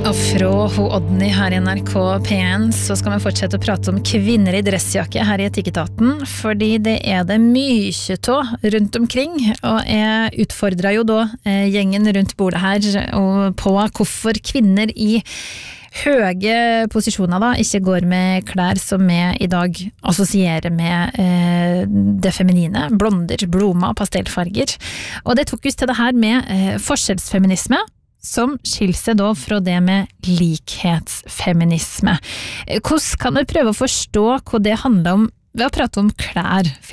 Og fra Odny her I NRK P1 så skal vi fortsette å prate om kvinner I dressjakke her I Etikketaten, fordi det det mye tå rundt omkring, og jeg utfordret jo da gjengen rundt bordet her og på hvorfor kvinner I høye posisjoner da ikke går med klær som vi I dag assosierer med det feminine, blonder, blommer, pastellfarger. Og det tok oss til det her med forskjellsfeminisme, som skiller seg da fra det med likhetsfeminisme. Hvordan kan du prøve å forstå hva det handler om ved å prate om klær?